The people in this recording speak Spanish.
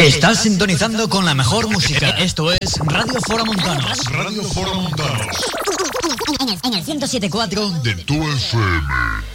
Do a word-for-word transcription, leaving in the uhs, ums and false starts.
Estás sintonizando con la mejor música. Esto es Radio Fora Montanos. Radio Fora Montanos. En el, en el ciento siete punto cuatro de tu F M.